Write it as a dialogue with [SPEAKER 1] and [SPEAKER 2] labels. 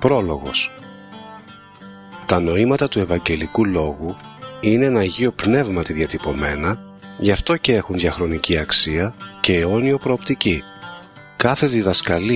[SPEAKER 1] Πρόλογος. Τα νοήματα του Ευαγγελικού Λόγου είναι ένα Αγίο Πνεύματι διατυπωμένα, γι' αυτό και έχουν διαχρονική αξία και αιώνιο προοπτική. Κάθε διδασκαλία